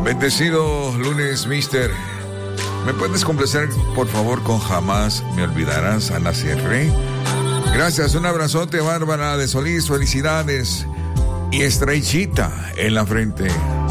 Bendecido lunes, mister. ¿Me puedes complacer, por favor, con Jamás me olvidarás, Ana Cerré? Gracias, un abrazote, Bárbara de Solís, felicidades. Y estrechita en la frente.